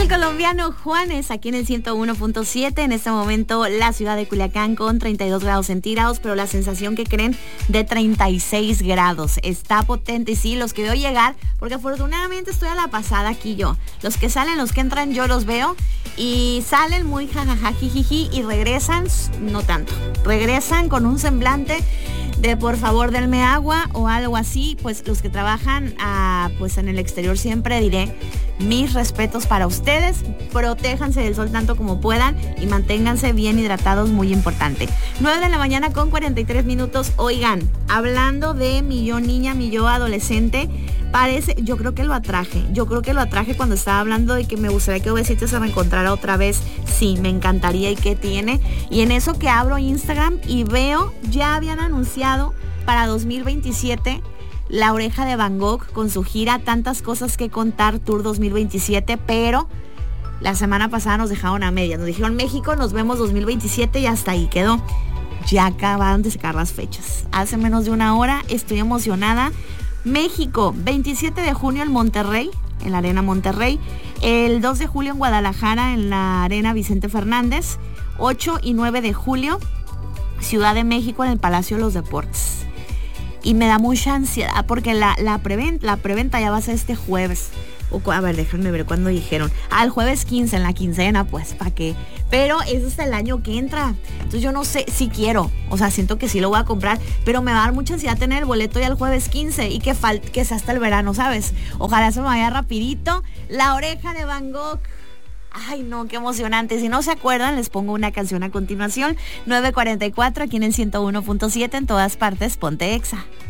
El colombiano Juanes, aquí en el 101.7, en este momento la ciudad de Culiacán con 32 grados centígrados, pero la sensación que creen de 36 grados. Está potente, y sí, los que veo llegar, porque afortunadamente estoy a la pasada aquí yo. Los que salen, los que entran, yo los veo y salen muy jajaja, jijiji, y regresan, no tanto. Regresan con un semblante de por favor denme agua o algo así. Pues los que trabajan pues en el exterior, siempre diré mis respetos para ustedes. Protéjanse del sol tanto como puedan y manténganse bien hidratados, muy importante. 9 de la mañana con 43 minutos. Oigan, hablando de mi yo niña, mi yo adolescente, yo creo que lo atraje cuando estaba hablando de que me gustaría que OV7 se reencontrara otra vez. Sí, me encantaría. ¿Y qué tiene? Y en eso que abro Instagram y veo, ya habían anunciado para 2027 La Oreja de Van Gogh con su gira Tantas Cosas que Contar Tour 2027, pero la semana pasada nos dejaron a medias. Nos dijeron México, nos vemos 2027 y hasta ahí quedó. Ya acabaron de sacar las fechas. Hace menos de una hora, estoy emocionada. México, 27 de junio en Monterrey, en la Arena Monterrey. El 2 de julio en Guadalajara, en la Arena Vicente Fernández. 8 y 9 de julio, Ciudad de México, en el Palacio de los Deportes. Y me da mucha ansiedad porque la preventa ya va a ser este jueves. A ver, déjenme ver cuándo dijeron. El jueves 15, en la quincena, pues, ¿para qué? Pero eso es el año que entra. Entonces yo no sé si quiero. O sea, siento que sí lo voy a comprar, pero me va a dar mucha ansiedad tener el boleto ya el jueves 15 y que sea hasta el verano, ¿sabes? Ojalá se me vaya rapidito. La Oreja de Van Gogh. Ay, no, qué emocionante. Si no se acuerdan, les pongo una canción a continuación. 9:44, aquí en el 101.7, en todas partes, ponte Exa.